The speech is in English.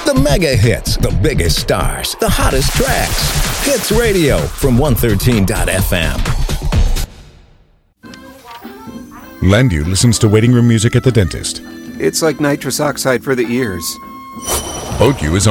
The mega hits, the biggest stars, the hottest tracks. Hits Radio from 113.fm. Landu listens to waiting room music at the dentist. It's like nitrous oxide for the ears. Boat U is